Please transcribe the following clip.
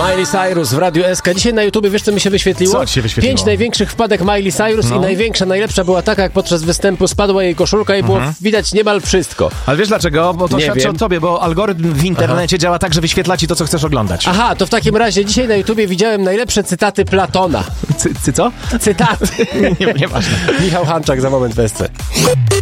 Miley Cyrus w Radiu SK. Dzisiaj na YouTubie, wiesz co mi się wyświetliło? Co ci się wyświetliło? 5 największych wpadek Miley Cyrus i największa, najlepsza była taka, jak podczas występu spadła jej koszulka i było widać niemal wszystko. Ale wiesz dlaczego? Bo to Nie świadczy wiem. o tobie, bo algorytm w internecie działa tak, że wyświetla ci to, co chcesz oglądać. Aha, to w takim razie dzisiaj na YouTubie widziałem najlepsze cytaty Platona. Co? Cytaty. Nieważne. Michał Hanczak za moment w SC.